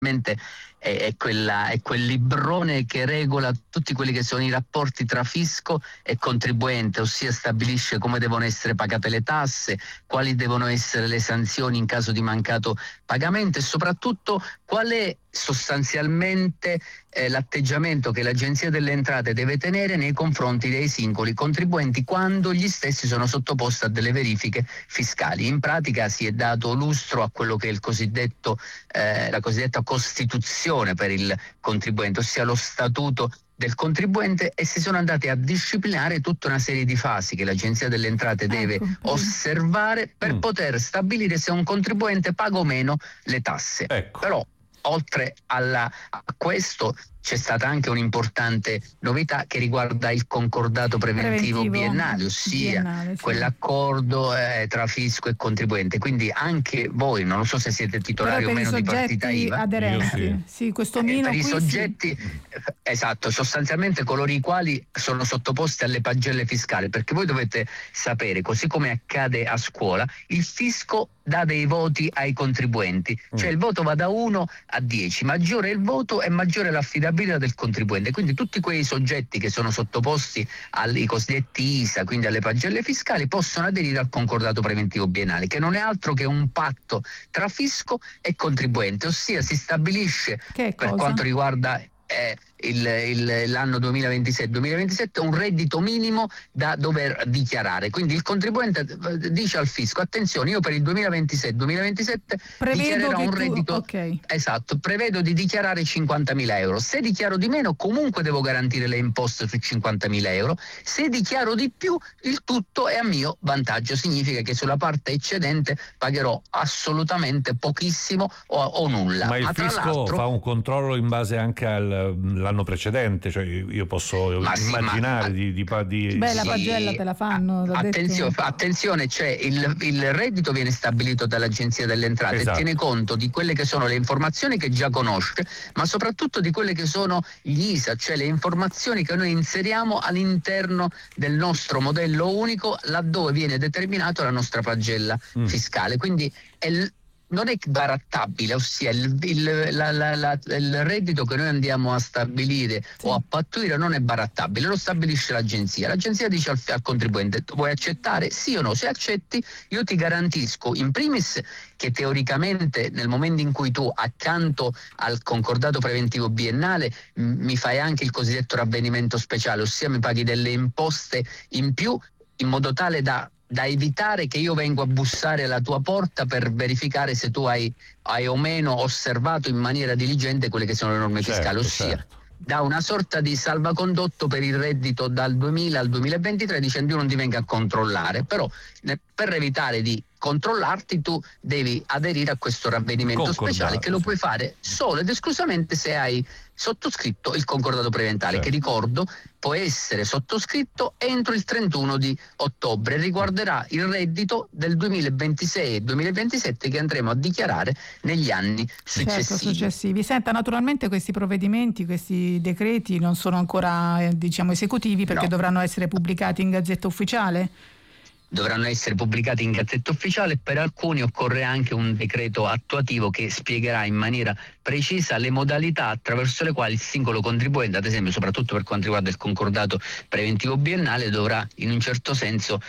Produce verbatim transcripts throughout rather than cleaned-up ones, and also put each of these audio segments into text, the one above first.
È, è, quella, è quel librone che regola tutti quelli che sono i rapporti tra fisco e contribuente, ossia stabilisce come devono essere pagate le tasse, quali devono essere le sanzioni in caso di mancato pagamento e soprattutto qual è sostanzialmente eh, l'atteggiamento che l'Agenzia delle Entrate deve tenere nei confronti dei singoli contribuenti quando gli stessi sono sottoposti a delle verifiche fiscali. In pratica si è dato lustro a quello che è il cosiddetto eh, la cosiddetta Costituzione per il contribuente, ossia lo statuto del contribuente, e si sono andati a disciplinare tutta una serie di fasi che l'Agenzia delle Entrate deve ecco, osservare per mm. poter stabilire se un contribuente paga o meno le tasse. Ecco. Però oltre alla, a questo c'è stata anche un'importante novità che riguarda il concordato preventivo, Preventivo biennale, ossia biennale, sì. quell'accordo eh, tra fisco e contribuente. Quindi anche voi, non lo so se siete titolari o meno di partita I V A, aderenti, Io sì. sì, questo eh, mino per i qui soggetti sì. esatto, sostanzialmente coloro i quali sono sottoposti alle pagelle fiscali, perché voi dovete sapere, così come accade a scuola, il fisco dà dei voti ai contribuenti, cioè Mm. il voto va da uno a dieci, maggiore il voto e maggiore l'affidabilità del contribuente. Quindi tutti quei soggetti che sono sottoposti ai cosiddetti I S A, quindi alle pagelle fiscali, possono aderire al concordato preventivo biennale, che non è altro che un patto tra fisco e contribuente, ossia si stabilisce Che per cosa? quanto riguarda eh, il, il, l'anno duemilaventisei duemilaventisette un reddito minimo da dover dichiarare. Quindi il contribuente dice al fisco: attenzione, io per il duemilaventisei duemilaventisette dichiarerò un tu, reddito okay. esatto, prevedo di dichiarare cinquantamila euro. Se dichiaro di meno, comunque devo garantire le imposte su cinquantamila euro. Se dichiaro di più, il tutto è a mio vantaggio. Significa che sulla parte eccedente pagherò assolutamente pochissimo o, o nulla. Ma il Ma tra fisco l'altro, fa un controllo in base anche all'anno precedente, cioè io posso Ma sì, immaginare ma- di, di, di Beh, la Sì, pagella te la fanno, l'ho Attenzio- detto. attenzione, c'è il, il reddito viene stabilito dall'Agenzia delle Entrate Esatto. e tiene conto di quelle che sono le informazioni che già conosce, ma soprattutto di quelle che sono gli I S A, cioè le informazioni che noi inseriamo all'interno del nostro modello unico laddove viene determinato la nostra pagella Mm. fiscale. Quindi è l- non è barattabile, ossia il, il, la, la, la, il reddito che noi andiamo a stabilire Sì. o a pattuire non è barattabile, lo stabilisce l'agenzia. L'agenzia dice al, al contribuente: vuoi accettare? Sì o no? Se accetti, io ti garantisco in primis che teoricamente nel momento in cui tu accanto al concordato preventivo biennale m- mi fai anche il cosiddetto ravvenimento speciale, ossia mi paghi delle imposte in più in modo tale da da evitare che io vengo a bussare alla tua porta per verificare se tu hai, hai o meno osservato in maniera diligente quelle che sono le norme Certo, fiscali, ossia certo. da una sorta di salvacondotto per il reddito dal duemila al duemilaventitré, dicendo io non ti vengo a controllare, però ne, per evitare di controllarti tu devi aderire a questo ravvedimento Concordato, speciale che lo sì. puoi fare solo ed esclusivamente se hai sottoscritto il concordato preventale, Certo. che ricordo può essere sottoscritto entro il trentuno di ottobre, riguarderà il reddito del duemilaventisei e duemilaventisette che andremo a dichiarare negli anni successivi. Certo, successivi. Senta, naturalmente questi provvedimenti, questi decreti non sono ancora eh, diciamo esecutivi perché No. dovranno essere pubblicati in Gazzetta Ufficiale? Dovranno essere pubblicati in Gazzetta Ufficiale, per alcuni occorre anche un decreto attuativo che spiegherà in maniera precisa le modalità attraverso le quali il singolo contribuente, ad esempio soprattutto per quanto riguarda il concordato preventivo biennale, dovrà in un certo senso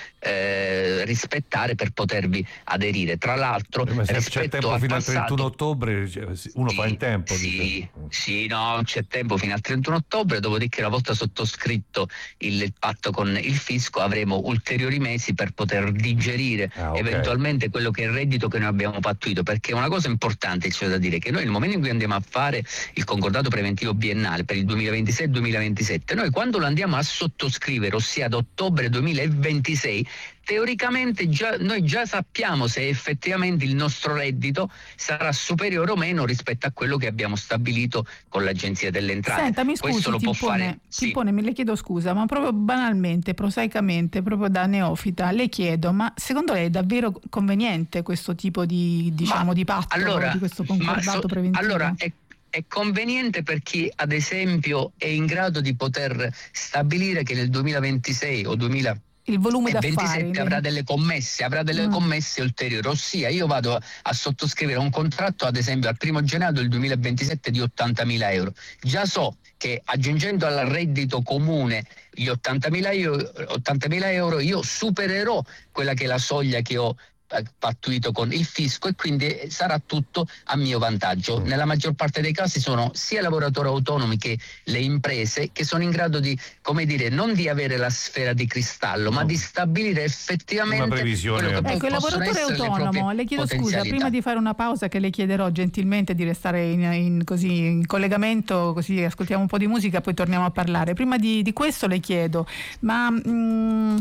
eh, rispettare per potervi aderire. Tra l'altro, Ma se c'è rispetto tempo al fino al passato, trentuno ottobre, uno sì, fa in tempo. Sì, dice. sì, no, c'è tempo fino al trentuno ottobre, dopodiché una volta sottoscritto il, il patto con il fisco avremo ulteriori mesi per poter digerire Ah, ok. eventualmente quello che è il reddito che noi abbiamo pattuito, perché una cosa importante c'è da dire, che noi nel momento in cui andiamo a fare il concordato preventivo biennale per il duemilaventisei duemilaventisette, noi quando lo andiamo a sottoscrivere, ossia ad ottobre duemilaventisei, teoricamente già, noi già sappiamo se effettivamente il nostro reddito sarà superiore o meno rispetto a quello che abbiamo stabilito con l'Agenzia delle Entrate. Senta, mi Questo scusi, lo può Timpone, fare. Sì. Timpone, me le chiedo scusa, ma proprio banalmente, prosaicamente, proprio da neofita, le chiedo, ma secondo lei è davvero conveniente questo tipo di, diciamo, Ma, di patto, allora, di questo ma concordato so- preventivo? Allora, è È conveniente per chi, ad esempio, è in grado di poter stabilire che nel duemilaventisei o duemila il volume e d'affari. ventisette avrà delle commesse, avrà delle mm. commesse ulteriori, ossia io vado a sottoscrivere un contratto ad esempio al primo gennaio del duemilaventisette di ottantamila euro. Già so che aggiungendo al reddito comune gli ottantamila euro io supererò quella che è la soglia che ho pattuito con il fisco e quindi sarà tutto a mio vantaggio. Mm. Nella maggior parte dei casi sono sia lavoratori autonomi che le imprese che sono in grado di, come dire, non di avere la sfera di cristallo, no. ma di stabilire effettivamente una previsione. Quello che ecco, il lavoratore autonomo, le chiedo scusa, prima di fare una pausa che le chiederò gentilmente di restare in, in, così, in collegamento, così ascoltiamo un po' di musica, poi torniamo a parlare. Prima di, di questo le chiedo, ma mm,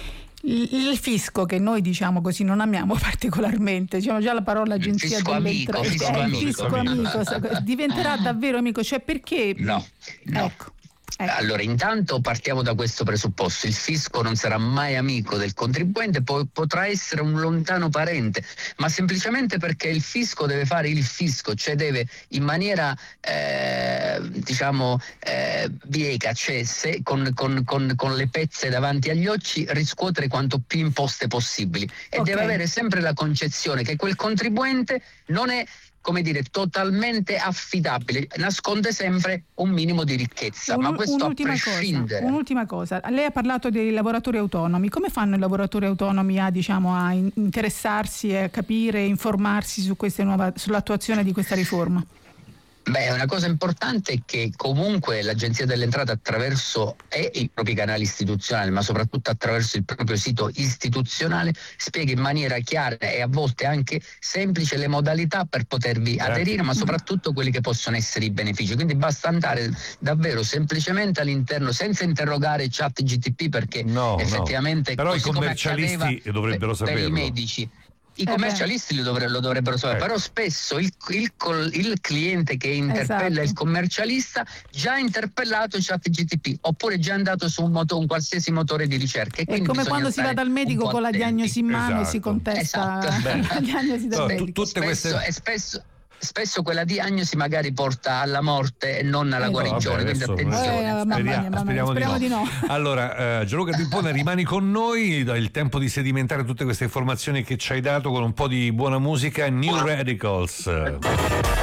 il fisco, che noi diciamo così non amiamo particolarmente, diciamo già la parola agenzia fisco delle amico, entrate, fisco eh, amico, fisco amico, amico diventerà davvero amico, cioè perché no, no. ecco Ecco. Allora, intanto partiamo da questo presupposto: il fisco non sarà mai amico del contribuente, poi potrà essere un lontano parente, ma semplicemente perché il fisco deve fare il fisco, cioè deve in maniera eh, diciamo eh, bieca, cioè se con, con, con, con le pezze davanti agli occhi riscuotere quanto più imposte possibili e okay. deve avere sempre la concezione che quel contribuente non è, come dire, totalmente affidabile, nasconde sempre un minimo di ricchezza, un, ma questo a prescindere. Cosa, un'ultima cosa, lei ha parlato dei lavoratori autonomi, come fanno i lavoratori autonomi a, diciamo, a interessarsi, a capire, informarsi su queste nuove, sull'attuazione di questa riforma? Beh, una cosa importante è che comunque l'Agenzia delle Entrate attraverso e i propri canali istituzionali, ma soprattutto attraverso il proprio sito istituzionale, spiega in maniera chiara e a volte anche semplice le modalità per potervi eh. aderire, ma soprattutto quelli che possono essere i benefici. Quindi basta andare davvero semplicemente all'interno, senza interrogare ChatGPT, perché no, effettivamente no. Però così i commercialisti dovrebbero per, saperlo. per i medici. I eh commercialisti lo, dovre- lo dovrebbero sapere, eh. però spesso il, il, il cliente che interpella esatto. il commercialista già ha interpellato ChatGPT oppure già è andato su un, moto- un qualsiasi motore di ricerca. E è come quando si va dal medico con la diagnosi in mano esatto. e si contesta esatto. la diagnosi del no, medico. Tutte queste... spesso, e spesso Spesso quella diagnosi magari porta alla morte e non alla eh, guarigione, vabbè, quindi attenzione. Eh, mamma mia, mamma speriamo, speriamo di no. Di no. Allora, eh, Gianluca Pippone, rimani con noi, il tempo di sedimentare tutte queste informazioni che ci hai dato con un po' di buona musica. New Radicals.